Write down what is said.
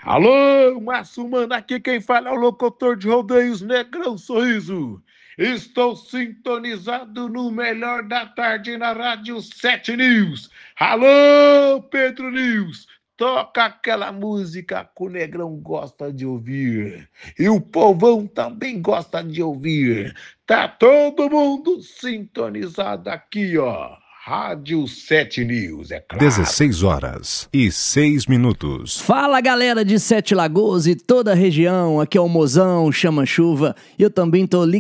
Alô, Márcio Mano, aqui quem fala é o locutor de rodeios Negrão Sorriso. Estou sintonizado no melhor da tarde na Rádio 7 News. Alô, Pedro News, toca aquela música que o Negrão gosta de ouvir. E o povão também gosta de ouvir. Tá todo mundo sintonizado aqui, ó. Rádio 7 News, é claro. 16h06. Fala, galera de Sete Lagoas e toda a região, aqui é o Mozão, Chama Chuva, e eu também tô